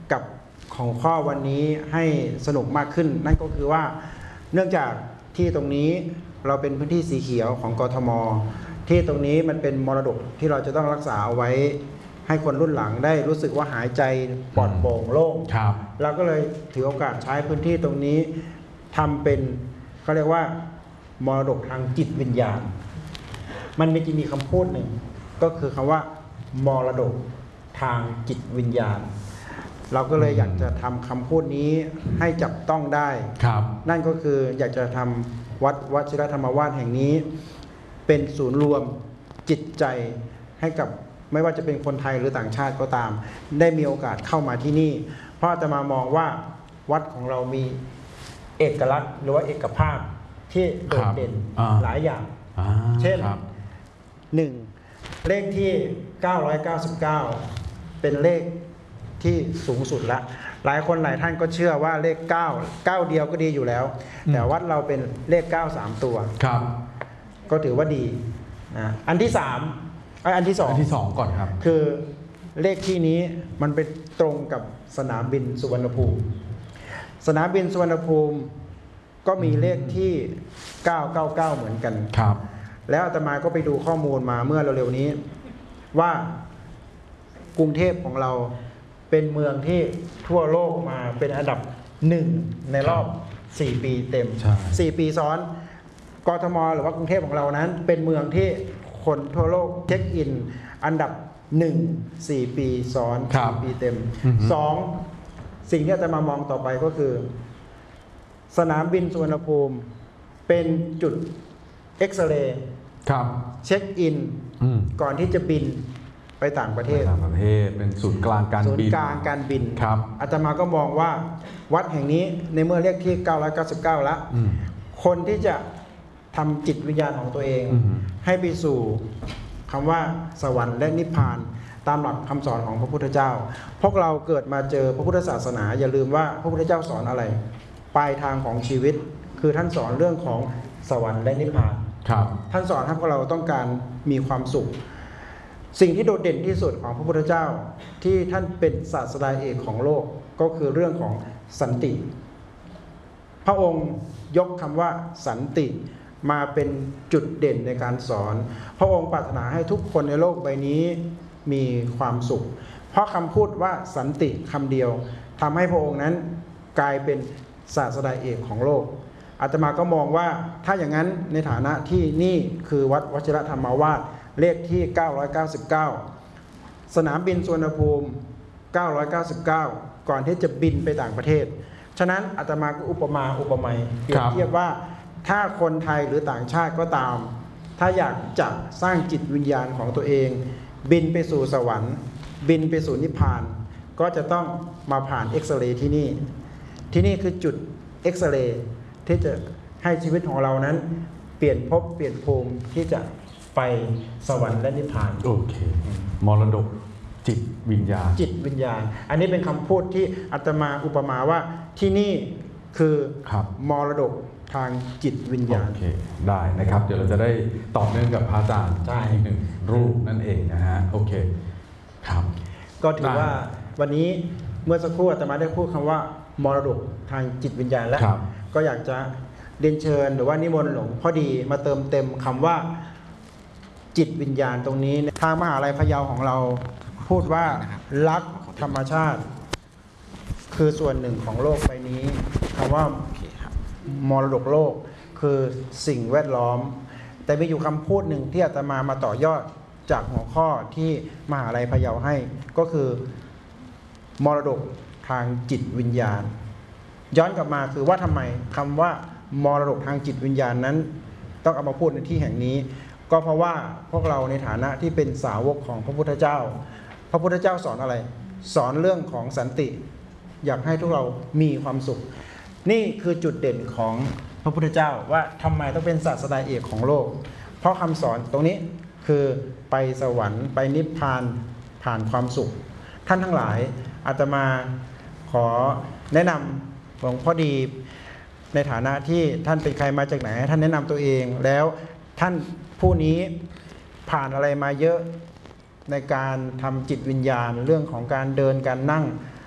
กับของข้อวันนี้ให้สนุกมากขึ้นนั่นก็คือว่าเนื่องจากที่ตรงนี้เราเป็นพื้นที่สีเขียวของกทมที่ตรงนี้มันเป็นมรดกที่เราจะต้องรักษาเอาไว้ให้คนรุ่นหลังได้รู้สึกว่าหายใจปลอดโปร่งโล่งเราก็เลยถือโอกาสใช้พื้นที่ตรงนี้ทำเป็นเขาเรียกว่ามรดกทางจิตวิญญาณมันจะมีคำพูดหนึ่งก็คือคำว่ามรดกทางจิตวิญญาณเราก็เลยอยากจะทำคำพูดนี้ให้จับต้องได้นั่นก็คืออยากจะทำวัดวชิรธรรมวาสแห่งนี้เป็นศูนย์รวมจิตใจให้กับไม่ว่าจะเป็นคนไทยหรือต่างชาติก็ตามได้มีโอกาสเข้ามาที่นี่เพราะจะมามองว่าวัดของเรามีเอกลักษณ์หรือว่าเอกภาพที่โดดเด่นหลายอย่างเช่น1เลขที่ 999 เป็นเลขที่สูงสุดละหลายคนหลายท่านก็เชื่อว่าเลข9เดียวก็ดีอยู่แล้วแต่วัดเราเป็นเลข9 3 ตัวก็ถือว่าดีนะอันที่2 ก่อนครับคือเลขที่นี้มันไปตรงกับสนามบินสุวรรณภูมิสนามบินสุวรรณภูมิก็มีเลขที่999เหมือนกันแล้วอาตมาก็ไปดูข้อมูลมาเมื่อเร็วๆนี้ว่ากรุงเทพของเราเป็นเมืองที่ทั่วโลกมาเป็นอันดับ1ในรอบ4 ปีเต็ม4 ปีซ้อนกทมหรือว่ากรุงเทพของเรานั้นเป็นเมืองที่คนทั่วโลกเช็คอินอันดับ1 4 ปีซ้อน4 ปีเต็ม2สิ่งที่อาตมามองต่อไปก็คือสนามบินสุวรรณภูมิเป็นจุดเอ็กซเรย์เช็คอินก่อนที่จะบินไปต่างประเทศเป็นศูนย์กลางการบินอาตมาก็มองว่าวัดแห่งนี้ในเมื่อเลขที่999แล้วคนที่จะทำจิตวิญญาณของตัวเองให้ไปสู่คำว่าสวรรค์และนิพพานตามหลักคำสอนของพระพุทธเจ้าพวกเราเกิดมาเจอพระพุทธศาสนาอย่าลืมว่าพระพุทธเจ้าสอนอะไรปลายทางของชีวิตคือท่านสอนเรื่องของสวรรค์และนิพพานท่านสอนให้พวกเราต้องการมีความสุขสิ่งที่โดดเด่นที่สุดของพระพุทธเจ้าที่ท่านเป็นศาสดาเอกของโลกก็คือเรื่องของสันติพระองค์ยกคำว่าสันติมาเป็นจุดเด่นในการสอนพระองค์ปรารถนาให้ทุกคนในโลกใบนี้มีความสุขเพราะคำพูดว่าสันติคำเดียวทำให้พระองค์นั้นกลายเป็นศาสดาเอกของโลกอาตมาก็มองว่าถ้าอย่างนั้นในฐานะที่นี่คือวัดวชิรธรรมวาสเลขที่999สนามบินสุวรรณภูมิ999ก่อนที่จะบินไปต่างประเทศฉะนั้นอาตมาก็อุปไมยเปรียบเทียบว่าถ้าคนไทยหรือต่างชาติก็ตามถ้าอยากจะสร้างจิตวิญญาณของตัวเองบินไปสู่สวรรค์บินไปสู่นิพพานก็จะต้องมาผ่านเอ็กซเรย์ที่นี่คือจุดเอ็กซเรย์ที่จะให้ชีวิตของเรานั้นเปลี่ยนภพเปลี่ยนภูมิที่จะไปสวรรค์และนิพพานโอเคมรดกจิตวิญญาณอันนี้เป็นคำพูดที่อาตมาอุปมาว่าที่นี่คือมรดกทางจิตวิญญาณโอเคได้นะครับเดี๋ยวเราจะได้ต่อเนื่องกับพระอาจารย์อีกหนึ่งรูปนั่นเองนะฮะโอเคครับก็ถือว่าวันนี้เมื่อสักครู่อาตมาได้พูดคำว่ามรดกทางจิตวิญญาณแล้วก็อยากจะเรียนเชิญหรือว่านิมนต์หลวงพ่อดีมาเติมเต็มคำว่าจิตวิญญาณตรงนี้ทางมหาลัยพะเยาของเราพูดว่ารักธรรมชาติคือส่วนหนึ่งของโลกใบนี้คำว่ามรดกโลกคือสิ่งแวดล้อมแต่มีอยู่คำพูดหนึ่งที่อาตมาต่อยอดจากหัวข้อที่มหาลัยพะเยาให้ก็คือมรดกทางจิตวิญญาณย้อนกลับมาคือว่าทำไมคำว่ามรดกทางจิตวิญญาณนั้นต้องเอามาพูดในที่แห่งนี้ก็เพราะว่าพวกเราในฐานะที่เป็นสาวกของพระพุทธเจ้าพระพุทธเจ้าสอนอะไรสอนเรื่องของสันติอยากให้ทุกเรามีความสุขนี่คือจุดเด่นของพระพุทธเจ้าว่าทำไมต้องเป็นศาสดาเอกของโลกเพราะคำสอนตรงนี้คือไปสวรรค์ไปนิพพานผ่านความสุขท่านทั้งหลายอาตมาขอแนะนำหลวงพ่อดีในฐานะที่ท่านเป็นใครมาจากไหนท่านแนะนำตัวเองแล้วท่านผู้นี้ผ่านอะไรมาเยอะในการทำจิตวิญญาณเรื่องของการเดินการนั่ง